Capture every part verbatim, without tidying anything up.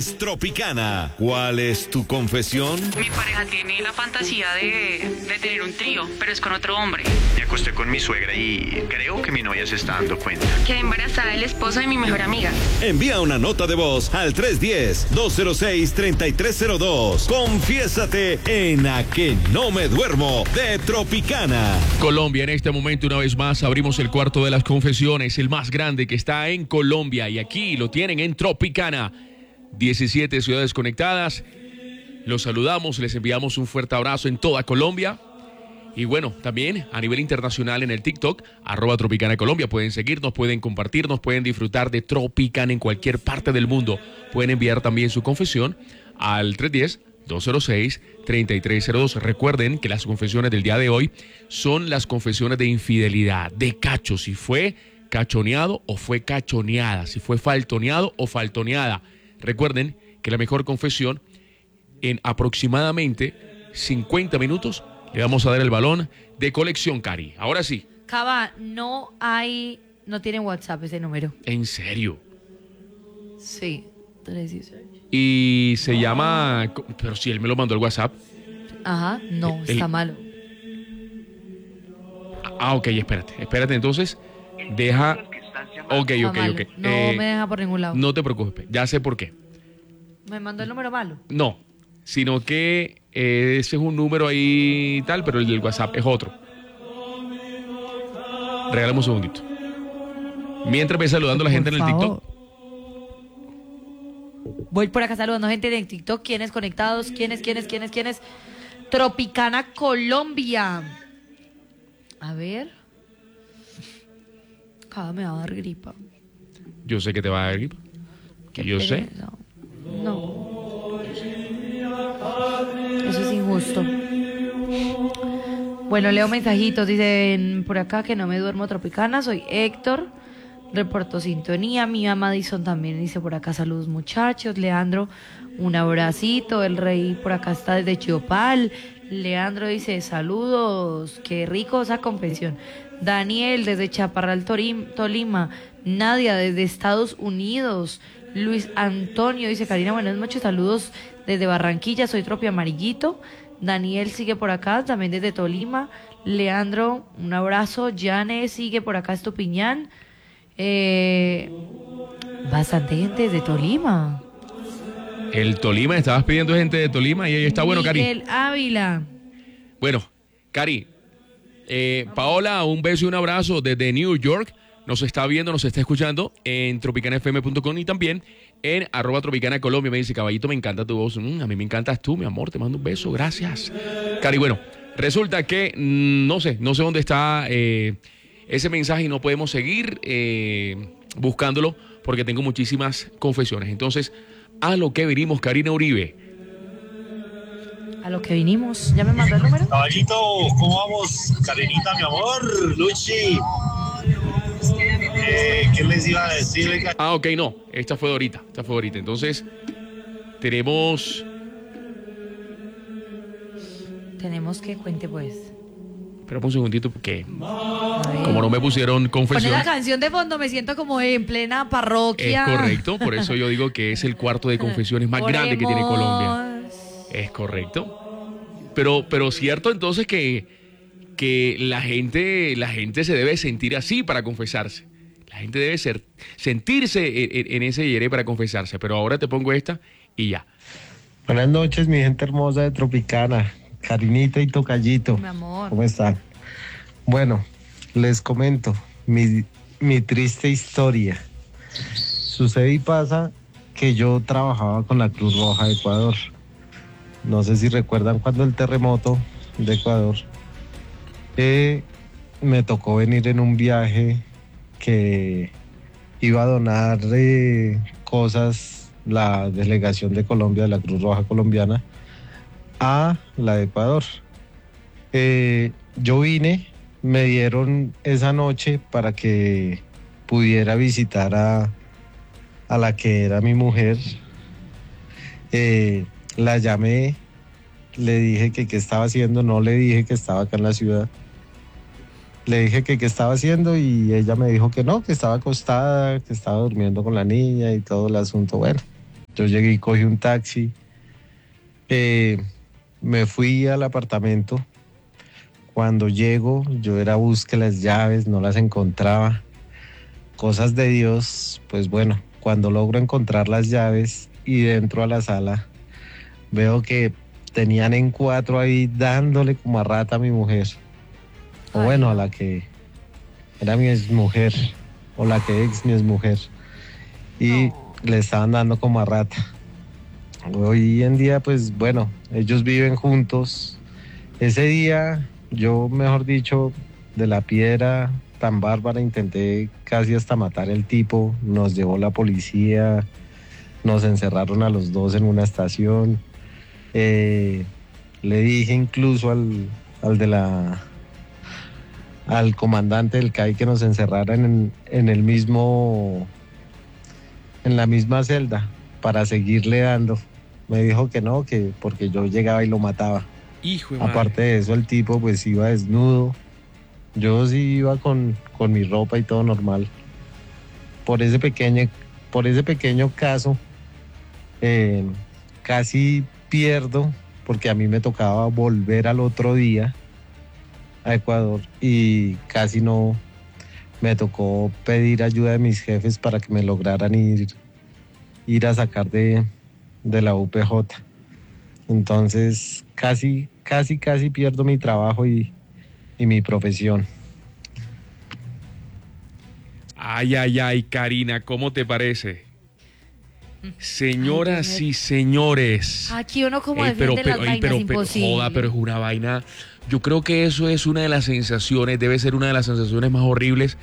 Tropicana. ¿Cuál es tu confesión? Mi pareja tiene la fantasía de, de tener un trío, pero es con otro hombre. Me acosté con mi suegra y creo que mi novia se está dando cuenta. Quedé embarazada del esposo de mi mejor amiga. Envía una nota de voz al tres uno cero, dos cero seis, tres tres cero dos. Confiésate en A Que No Me Duermo de Tropicana. Colombia, en este momento una vez más abrimos el cuarto de las confesiones, el más grande que está en Colombia, y aquí lo tienen en Tropicana. diecisiete ciudades conectadas. Los saludamos, les enviamos un fuerte abrazo en toda Colombia. Y bueno, también a nivel internacional en el TikTok, arroba Tropicana Colombia. Pueden seguirnos, pueden compartirnos, pueden disfrutar de Tropicana en cualquier parte del mundo. Pueden enviar también su confesión al tres uno cero, dos cero seis, tres tres cero dos. Recuerden que las confesiones del día de hoy son las confesiones de infidelidad, de cacho, si fue cachoneado o fue cachoneada, si fue faltoneado o faltoneada. Recuerden que la mejor confesión, en aproximadamente cincuenta minutos, le vamos a dar el balón de colección, Cari. Ahora sí. Cava, no hay, no tiene WhatsApp ese número. ¿En serio? Sí, tres dieciocho. Y se llama, pero si él me lo mandó al WhatsApp. Ajá, no, el, está malo. Ah, ok, espérate, espérate, entonces, deja... Ok, ok, malo. ok. No eh, me deja por ningún lado. No te preocupes, ya sé por qué. ¿Me mandó el número malo? No, sino que eh, ese es un número ahí y tal, pero el del WhatsApp es otro. Regálame un segundito. Mientras voy saludando a la gente en el TikTok. Voy por acá saludando gente en el TikTok. ¿Quiénes conectados? ¿Quiénes, quiénes, quiénes, quiénes? Tropicana Colombia. A ver. Cada me va a dar gripa. Yo sé que te va a dar gripa. Qué Yo sé. pereza. No. Eso es injusto. Bueno, leo mensajitos. Dicen por acá que no me duermo Tropicana. Soy Héctor. Reporto sintonía. Mía Madison también dice por acá saludos muchachos. Leandro, un abracito. El rey por acá está desde Chiopal. Leandro dice saludos. Qué rico esa confesión. Daniel desde Chaparral, Torim, Tolima. Nadia desde Estados Unidos. Luis Antonio dice Karina, buenas noches, saludos desde Barranquilla, soy Tropi Amarillito. Daniel sigue por acá, también desde Tolima. Leandro, un abrazo. Yane sigue por acá, Estupiñán. Eh, bastante gente desde Tolima. El Tolima, estabas pidiendo gente de Tolima y ahí está. Bueno, Cari. Miguel Ávila. Bueno, Cari, eh, Paola, un beso y un abrazo desde New York. Nos está viendo, nos está escuchando en tropicana f m punto com y también en arroba Tropicana Colombia. Me dice, caballito, me encanta tu voz. Mm, a mí me encantas tú, mi amor, te mando un beso, gracias. Cari, bueno, resulta que mm, no sé, no sé dónde está eh, ese mensaje y no podemos seguir eh, buscándolo porque tengo muchísimas confesiones. Entonces, a lo que venimos, Karina Uribe. A lo que vinimos. ¿Ya me mandó el número? Caballito, ¿cómo vamos? Karinita, mi amor, Luchi. Eh, ¿Qué les iba a decir? Ah, ok, no. Esta fue de ahorita. Esta fue de ahorita. Entonces, tenemos... Tenemos que cuente, pues. Espera un segundito, porque como no me pusieron confesión... Poner la canción de fondo, me siento como en plena parroquia. Es correcto, por eso yo digo que es el cuarto de confesiones más Oremos. grande que tiene Colombia. Es correcto. Pero, pero cierto entonces que, que la gente, la gente se debe sentir así para confesarse. La gente debe ser, sentirse en, en, en ese yere para confesarse. Pero ahora te pongo esta y ya. Buenas noches, mi gente hermosa de Tropicana. Karinita y Tocayito. Mi amor. ¿Cómo están? Bueno, les comento mi, mi triste historia. Sucede y pasa que yo trabajaba con la Cruz Roja de Ecuador. No sé si recuerdan cuando el terremoto de Ecuador. Eh, me tocó venir en un viaje que iba a donar eh, cosas la delegación de Colombia, de la Cruz Roja colombiana, a la de Ecuador. Eh, yo vine, me dieron esa noche para que pudiera visitar a, a la que era mi mujer. Eh, la llamé, le dije que qué estaba haciendo, no le dije que estaba acá en la ciudad. Le dije que qué estaba haciendo y ella me dijo que no, que estaba acostada, que estaba durmiendo con la niña y todo el asunto. Bueno, Yo llegué y cogí un taxi. Eh, me fui al apartamento. Cuando llego, yo era a buscar las llaves, no las encontraba. Cosas de Dios, pues bueno, cuando logro encontrar las llaves y dentro a la sala, veo que tenían en cuatro ahí dándole como a rata a mi mujer. O Ay, bueno, no. a la que era mi exmujer, o la que ex mi exmujer. Y No. le estaban dando como a rata. Hoy en día, pues bueno, ellos viven juntos. Ese día, yo, mejor dicho, de la piedra tan bárbara, intenté casi hasta matar el tipo. Nos llevó la policía, nos encerraron a los dos en una estación. Eh, le dije incluso al, al de la al comandante del C A I que nos encerraran en, en el mismo en la misma celda para seguirle dando. Me dijo que no, que porque yo llegaba y lo mataba. Hijo de madre. Aparte de eso, el tipo pues iba desnudo. Yo sí iba con, con mi ropa y todo normal. Por ese pequeño, por ese pequeño caso, eh, casi pierdo, porque a mí me tocaba volver al otro día a Ecuador y casi no, me tocó pedir ayuda de mis jefes para que me lograran ir, ir a sacar de, de la U P J. Entonces casi, casi, casi pierdo mi trabajo y, y mi profesión. Ay, ay, ay, Karina, ¿cómo te parece? Señoras Ay, y señores. Aquí uno como Ey, pero, defiende pero, las ey, vainas pero, pero, imposibles. joda, pero es una vaina. Yo creo que eso es una de las sensaciones, debe ser una de las sensaciones más horribles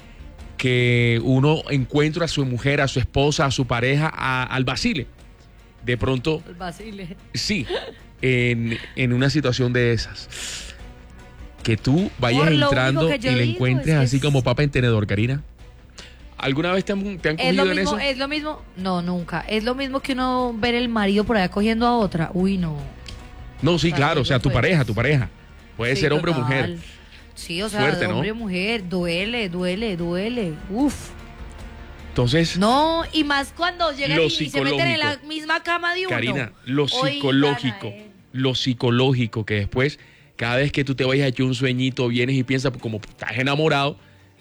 que uno encuentra a su mujer, a su esposa, a su pareja, a- al vacile. De pronto, El Basile. sí, en, en una situación de esas. Que tú vayas Por lo entrando único y que yo le digo encuentres es que así es- como papa en tenedor, Karina. ¿Alguna vez te han, te han Es cogido lo en mismo, eso? es lo mismo, no, nunca. Es lo mismo que uno ver el marido por allá cogiendo a otra. Uy, no. No, sí, O sea, claro, o sea, tu pues. pareja, tu pareja. Puede Sí, ser hombre o total. mujer. Sí, o sea, Fuerte, ¿no? hombre o mujer, duele, duele, duele. Uf. Entonces, No, y más cuando llegan Lo y, y se meten en la psicológico. misma cama de uno. Karina, lo Oigan psicológico, a él. lo psicológico que después, cada vez que tú te vayas a echar un sueñito, vienes y piensas, como estás enamorado,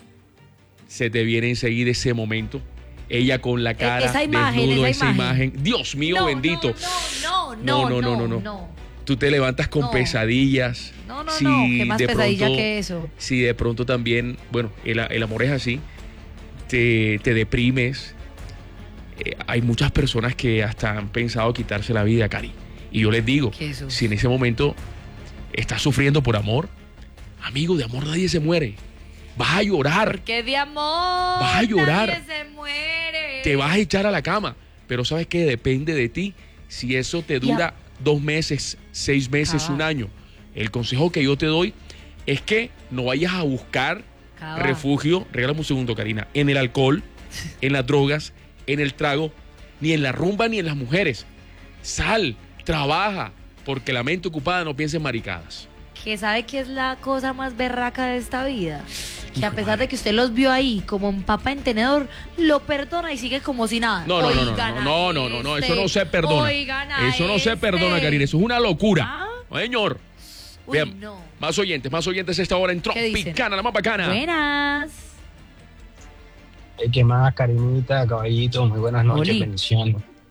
se te viene enseguida ese momento. Ella con la cara, esa imagen, desnudo, esa esa imagen. imagen. Dios mío No, bendito. No, no, no, no, no, no. Tú te levantas con No. pesadillas. No, no, Si no, qué más de pesadilla pronto- que eso. Si de pronto también, bueno, el, el amor es así, te, te deprimes. Eh, hay muchas personas que hasta han pensado quitarse la vida, Cari. Y yo les digo, Jesús. si en ese momento estás sufriendo por amor, amigo, de amor nadie se muere. Vas a llorar, Porque de amor. Vas a llorar. Nadie se muere. te vas a echar a la cama. Pero sabes que depende de ti si eso te dura dos meses, seis meses, Cabal. un año. El consejo que yo te doy es que no vayas a buscar Cabal. refugio, regálame un segundo, Karina, en el alcohol, en las drogas, en el trago, ni en la rumba, ni en las mujeres. Sal, trabaja, porque la mente ocupada no piensa en maricadas. Que sabe que es la cosa más berraca de esta vida. Que a Hijo de pesar madre. de que usted los vio ahí como un papa en tenedor, lo perdona y sigue como si nada. No, no, no, no, Oigan no, a no, no, no, no, eso este, no se perdona. oigan a Eso no se este. perdona, Karina, eso es una locura. Ah. No, señor. Uy, Vean, no. más oyentes, más oyentes a esta hora en ¿Qué dicen? Tropicana, la más bacana. Buenas. Eh, ¿Qué más, Karinita, caballito? Muy buenas noches, Oli. bendiciones.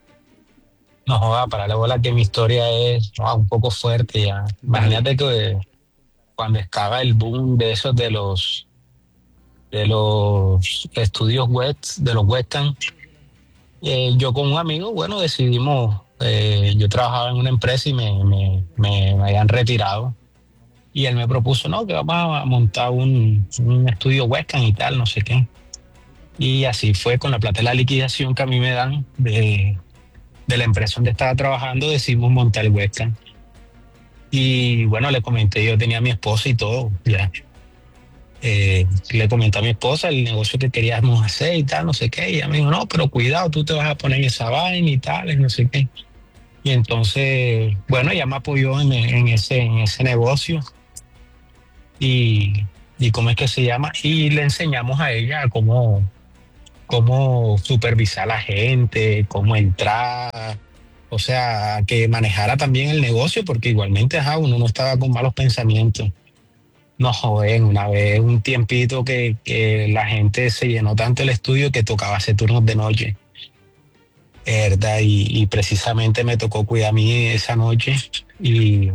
No joda, para la bola que mi historia es no, un poco fuerte ya. Imagínate que eh, cuando estaba el boom de esos de los de los estudios web, de los webcam, eh, yo con un amigo, bueno, decidimos, eh, yo trabajaba en una empresa y me, me, me, me habían retirado. Y él me propuso, no, que vamos a montar un, un estudio webcam y tal, no sé qué. Y así fue, con la plata de la liquidación que a mí me dan de, de la empresa donde estaba trabajando, decidimos montar el webcam. Y bueno, le comenté, yo tenía a mi esposa y todo, ya. Eh, le comenté a mi esposa el negocio que queríamos hacer y tal, no sé qué. Y ella me dijo, no, pero cuidado, tú te vas a poner en esa vaina y tal, no sé qué. Y entonces, bueno, ella me apoyó en, en, ese, en ese negocio. Y, y cómo es que se llama. Y le enseñamos a ella cómo cómo supervisar a la gente, cómo entrar, o sea, que manejara también el negocio, porque igualmente, ajá, uno no estaba con malos pensamientos. No, joven, una vez, un tiempito que, que la gente se llenó tanto el estudio que tocaba hacer turnos de noche, ¿verdad? Y, y precisamente me tocó cuidar a mí esa noche y,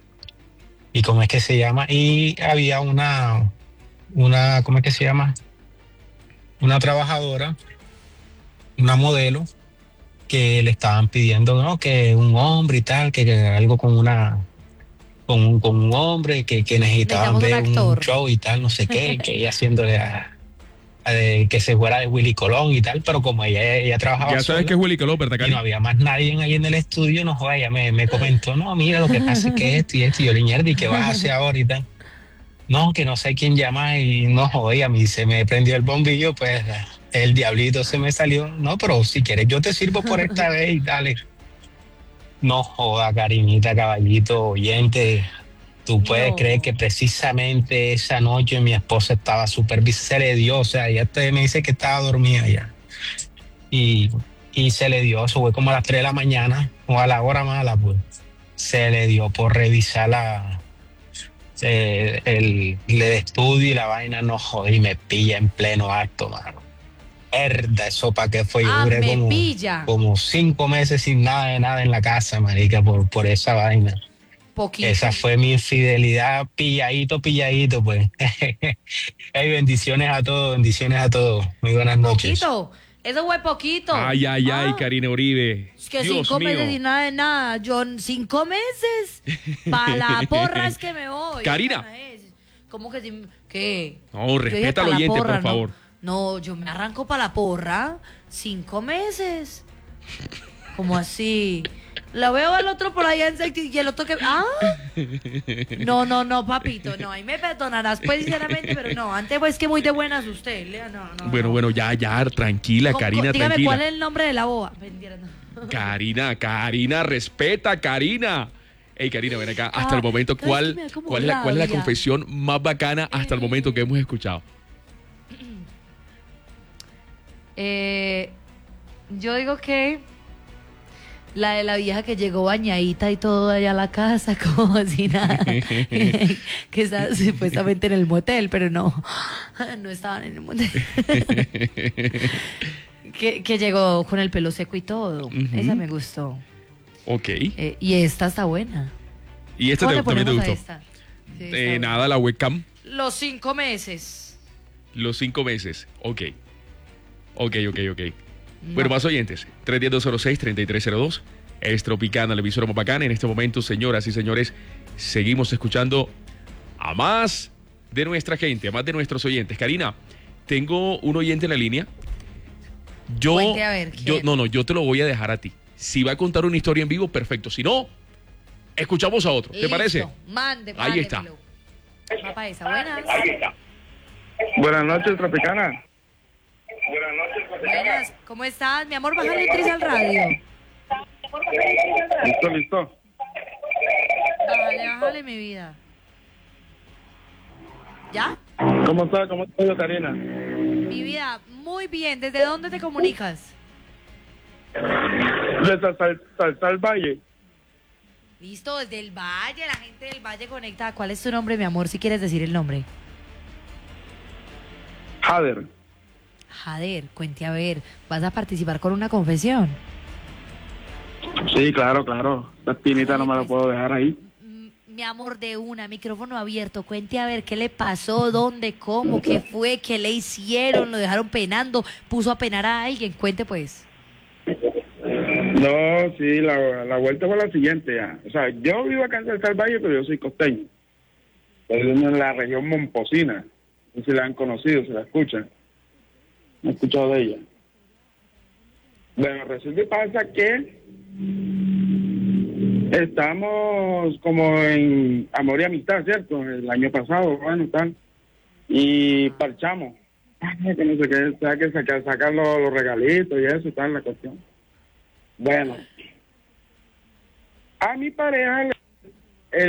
y ¿cómo es que se llama? Y había una, una, ¿cómo es que se llama? Una trabajadora, una modelo, que le estaban pidiendo, ¿no? Que un hombre y tal, que, que algo con una, con un, con un hombre, que, que necesitaban Necesitamos un ver un actor. show y tal, no sé qué, que ella haciéndole a, a de- que se fuera de Willy Colón y tal, pero como ella, ella trabajaba Ya sabes sola que es Willy Colón, ¿verdad, y no Karina? había más nadie ahí en el estudio, no joda, ella me, me comentó, no, mira, lo que pasa es que esto y esto, y yo le dije, ¿y qué vas a hacer ahora y tal? No, que no sé quién llama y no joder, a mí se me prendió el bombillo, pues el diablito se me salió. No, pero si quieres yo te sirvo por esta vez y dale. No joda, Karinita, caballito, oyente. Tú puedes No. creer que precisamente esa noche mi esposa estaba súper, se le dio, o sea, ella te- me dice que estaba dormida ya. Y, y se le dio, eso fue como a las tres de la mañana, o a la hora mala, pues. Se le dio por revisar la, eh, el, el estudio y la vaina, no joder, y me pilla en pleno acto, mano. Herda, eso para qué fue, yo Ah, duré me como, pilla. como cinco meses sin nada de nada en la casa, marica, por, por esa vaina. Poquito. Esa fue mi infidelidad, pilladito, pilladito, pues. Hey, bendiciones a todos, bendiciones a todos. Muy buenas noches. Poquito. Eso fue poquito. Ay, ay, ay, Ah, Karina Uribe. Es que Dios cinco mío. meses y nada de nada. Yo, cinco meses. Para la porra es que me voy. Karina. Oigan, es- ¿Cómo que sí? ¿Qué? No, Yo dije respeta pa' al la oyente, porra, por no. favor. No, yo me arranco para la porra. Cinco meses. ¿Cómo así? La veo al otro por allá en sexy y el otro que. ¡Ah! No, no, no, papito. No, ahí me perdonarás, pues, sinceramente, pero no. Antes, pues, que muy de buenas usted. Lea, no, no. Bueno, no. bueno, ya, ya, tranquila, ¿Cómo- Karina, dígame tranquila. cuál es el nombre de la boba. Mentira, no. Karina, Karina, respeta, Karina. Ey, Karina, ven acá. Hasta Ah, el momento, es que ¿cuál, me da como cuál, es la, ¿cuál es la rabia. confesión más bacana hasta el Eh. momento que hemos escuchado? Eh, yo digo que la de la vieja que llegó bañadita y todo allá a la casa, como si nada. Que está supuestamente en el motel, pero no. No estaban en el motel. que, que llegó con el pelo seco y todo. Ujú. Esa me gustó. Ok. Eh, y esta está buena. ¿Y este ¿Cómo te- le también te ponemos a gustó? esta? Sí, está Eh, buena. nada, la webcam. Los cinco meses. Los cinco meses. Ok. Ok, ok, ok. No. Bueno, más oyentes. tres uno cero, dos cero seis, tres tres cero dos. Es Tropicana, la emisora más bacana. En este momento, señoras y señores, seguimos escuchando a más de nuestra gente, a más de nuestros oyentes. Karina, tengo un oyente en la línea. Yo, Cuente a ver, yo, ¿quién? no, no, yo te lo voy a dejar a ti. Si va a contar una historia en vivo, perfecto. Si no, escuchamos a otro. ¿Te Listo. parece? Mande, Ahí está. mándemelo. Va pa' esa, buenas. Buenas noches, Tropicana. Buenas, ¿cómo estás? Mi amor, bájale el tris al radio. Listo, listo. Bájale, bájale, mi vida. ¿Ya? ¿Cómo está? ¿Cómo está yo, Karina? Mi vida, muy bien. ¿Desde dónde te comunicas? De Salsal, Salsal Valle. Listo, desde el Valle, la gente del Valle conectada. ¿Cuál es tu nombre, mi amor, si quieres decir el nombre? Jader. Jader, cuente a ver. ¿Vas a participar con una confesión? Sí, claro, claro. La espinita no me la puedo dejar ahí. Mm, Mi amor, de una, micrófono abierto. Cuente a ver qué le pasó, dónde, cómo, qué fue, qué le hicieron, lo dejaron penando, puso a penar a alguien. Cuente pues. No, sí, la, la vuelta fue la siguiente ya. O sea, yo vivo acá en Salsal Valle, pero yo soy costeño. Soy en la región momposina. No sé si la han conocido, si la escuchan. No he escuchado de ella. Bueno, resulta y pasa que estamos como en amor y amistad, ¿cierto? El año pasado, bueno, tal. Y parchamos. Ay, que no sé qué, o sea, que sacar, sacar los, los regalitos y eso, tal, la cuestión. Bueno, a mi pareja,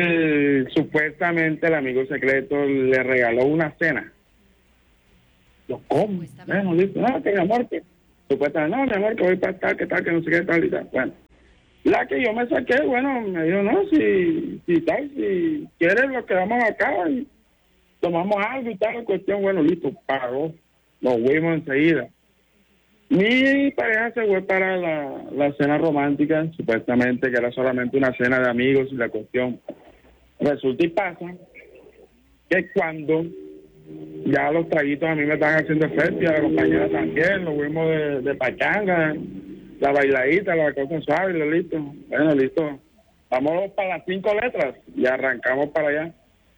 el, supuestamente el amigo secreto le regaló una cena. Yo, ¿cómo? Bueno, listo, no, que mi amor, que supuestamente, no, mi amor, que voy para tal, que tal, que no sé qué tal y tal. Bueno, la que yo me saqué, bueno, me dijo, no, si, si tal, si quieres, lo quedamos acá y tomamos algo y tal, la cuestión, bueno, listo, pagó, nos fuimos enseguida. Mi pareja se fue para la, la cena romántica, supuestamente que era solamente una cena de amigos y la cuestión. Resulta y pasa que cuando ya los traguitos a mí me estaban haciendo efecto y a la compañera también, lo fuimos de, de pachanga, la bailadita, la cosa suave, lo listo. Bueno, listo. Vamos para las cinco letras y arrancamos para allá.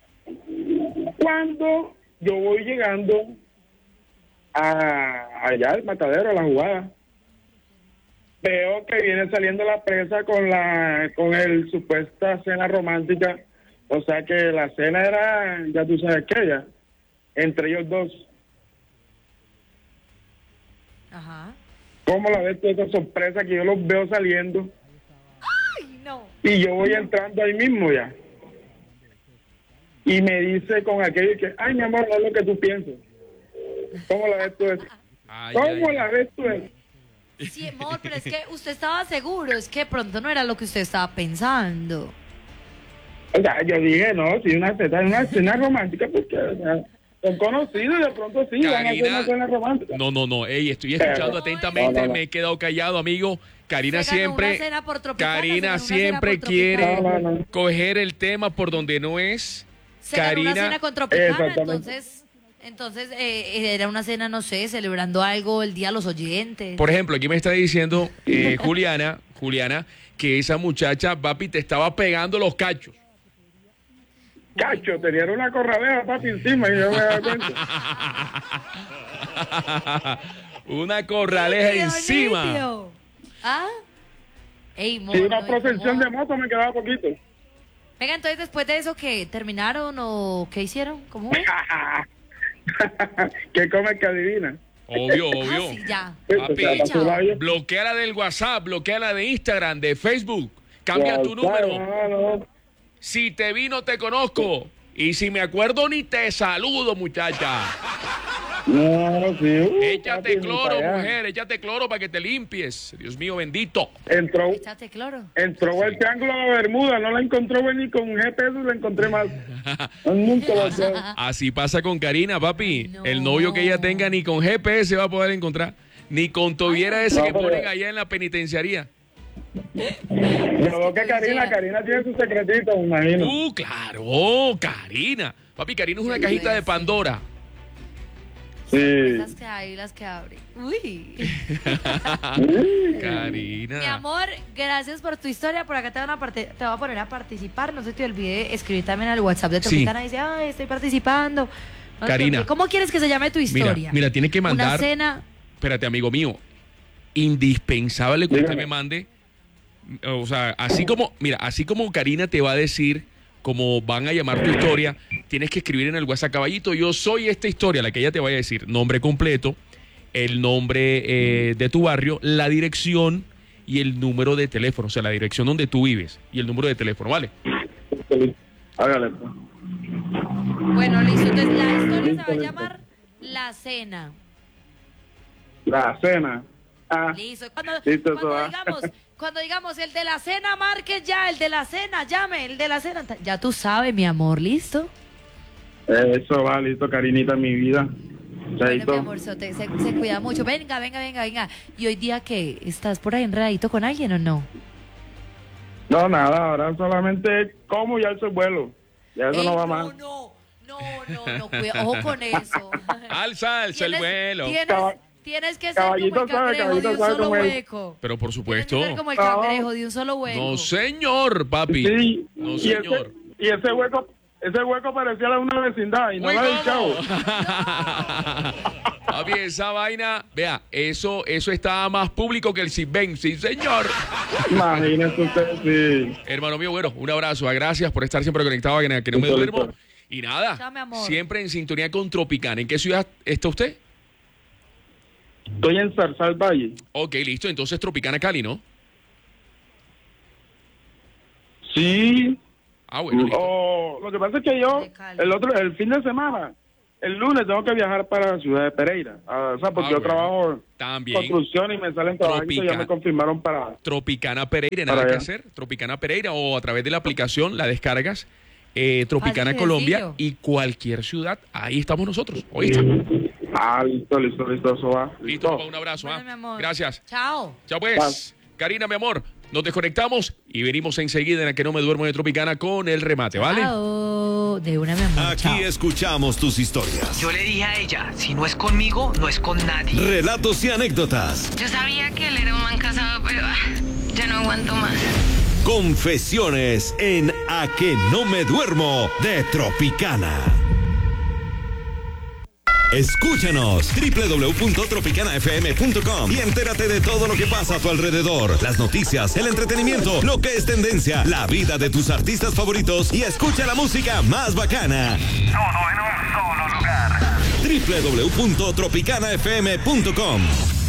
Cuando yo voy llegando a allá al matadero, a la jugada, veo que viene saliendo la presa con la con el supuesta cena romántica, o sea que la cena era, ya tú sabes qué, ya, entre ellos dos. Ajá. ¿Cómo la ves tú esa sorpresa que yo los veo saliendo? Ay, no. Y yo voy entrando ahí mismo ya. Y me dice con aquello que, ay, mi amor, no es lo que tú piensas. ¿Cómo la ves tú eso? Ay, ¿Cómo ay, la ves tú eso? Sí, amor, pero es que usted estaba seguro, es que pronto no era lo que usted estaba pensando. O sea, yo dije, no, si una cena, una cena romántica, porque o sea, son conocidos y de pronto sí, van a hacer una cena romántica. No, no, no. Ey, estoy escuchando Pero- atentamente. No, no, no. Me he quedado callado, amigo. Karina Se ganó siempre, una cena por Tropicana, se ganó Karina una siempre cena por quiere Tropicana. No, no, no. coger el tema por donde no es. Se ganó una Karina, cena con Tropicana, Exactamente. entonces, entonces eh, era una cena, no sé, celebrando algo, el Día de los Oyentes. por ejemplo, aquí me está diciendo eh, Juliana, Juliana, que esa muchacha, papi, te estaba pegando los cachos. Cacho, tenía una corraleja, papi, encima y yo me daba cuenta. Una corraleja Dionisio. encima. ¿Ah? Ey, Y mono, una ¿y procesión cómo? de moto me quedaba poquito. Venga, entonces después de eso, ¿qué? ¿Terminaron o qué hicieron? ¿Cómo? ¿Qué come que adivina? Obvio, Ah, obvio. sí, ya. Papi, O sea, chao. la vida- bloqueala del WhatsApp, bloqueala de Instagram, de Facebook. Cambia tu Claro, número. no, no. Si te vi, no te conozco. Y si me acuerdo, ni te saludo, muchacha. No, sí. uh, Échate papi, ni cloro, para allá. mujer, échate cloro para que te limpies. Dios mío, bendito. Entró, Échate cloro. entró el triángulo de Bermuda, no la encontró ni con un G P S, la encontré mal. Nunca la sé. Así pasa con Karina, papi. No. El novio que ella tenga ni con G P S va a poder encontrar. Ni con tobiera ese no, que pero- ponen allá en la penitenciaría. Yo veo que Karina, Karina tiene su secretito, me imagino. Uh, claro, Karina. Papi, Karina es una Sí, cajita de sí. Pandora. Sí. Las que hay, las que abren. Uy. Karina. Mi amor, gracias por tu historia. Por acá te, van a parte- te voy a poner a participar. No se te olvide escribir también al WhatsApp de Sí. Tropicana. Dice, ay, estoy participando. No se te Karina. olvide. ¿Cómo quieres que se llame tu historia? Mira, mira, tiene que Una mandar. cena. Espérate, amigo mío. Indispensable que usted Dígame. me mande. O sea, así como, mira, así como Karina te va a decir cómo van a llamar tu historia, tienes que escribir en el WhatsApp, caballito, yo soy esta historia, la que ella te vaya a decir, nombre completo, el nombre eh, de tu barrio, la dirección y el número de teléfono, o sea, la dirección donde tú vives y el número de teléfono, ¿vale? Hágale, pues. Bueno, listo. Entonces la historia se Listo, va a listo. llamar La Cena. La cena. Ah, Listo. Cuando, Listo, eso cuando va. digamos, cuando digamos el de la cena, marque ya, el de la cena, llame, el de la cena. Ya tú sabes, mi amor, ¿listo? eso va, listo, Karinita, mi vida. Bueno, mi Chaito. amorzote, se, se cuida mucho. Venga, venga, venga, venga. ¿Y hoy día qué? ¿Estás por ahí enredadito con alguien o no? No, nada, ahora solamente como y alzo el vuelo. Ya eso Ey, no va no, más. no, no, no, no, cuida, ojo con eso. Alza, alza el Tienes- vuelo. Tienes, Caba- tienes que ser caballito como el sabe, cangrejo de caballito un sabe solo cómo es. hueco. Pero por Tienes supuesto. que ser como el No. cangrejo de un solo hueco. No, señor, papi. Sí, No, y señor. ese, y ese hueco, ese hueco parecía la de una vecindad y no Uy, la del ¿cómo? chavo. Papi, esa vaina, vea, eso, eso está más público que el Sitben, sí, señor. Imagínense ustedes, sí. Hermano mío, bueno, un abrazo, gracias por estar siempre conectado, que, que no me Listo, duermo. listo. Y nada, Chao, mi amor. siempre en sintonía con Tropicana. ¿En qué ciudad está usted? Estoy en Zarzal Valle. Ok, listo, entonces Tropicana Cali, ¿no? Sí. Ah, bueno, listo. O, lo que pasa es que yo, De Cali. el otro, el fin de semana, el lunes tengo que viajar para la ciudad de Pereira. Ah, o sea, porque Ah, yo bueno. trabajo También. construcción y me salen trabajos y ya Tropica- me confirmaron para... Tropicana Pereira, Para nada que allá. hacer. Tropicana Pereira o a través de la aplicación la descargas. Eh, Tropicana Fácil, Colombia sencillo. y cualquier ciudad, ahí estamos nosotros. Hoy está. Ah, listo, listo, listo, eso va. Listo, papá, un abrazo. Bueno, ¿ah? mi amor. Gracias. Chao. Chao pues. Karina, mi amor, nos desconectamos y venimos enseguida en la que no me duermo de Tropicana con el remate, ¿vale? Chao. De una, mi amor. Aquí Chao. escuchamos tus historias, Yo le dije a ella, si no es conmigo, no es con nadie. relatos y anécdotas, Yo sabía que él era un man casado, pero ah, ya no aguanto más. confesiones en A que no me duermo de Tropicana. Escúchanos doble u doble u doble u punto tropicana f m punto com y entérate de todo lo que pasa a tu alrededor, las noticias, el entretenimiento, lo que es tendencia, la vida de tus artistas favoritos y escucha la música más bacana. Todo en un solo lugar. doble u doble u doble u punto tropicana f m punto com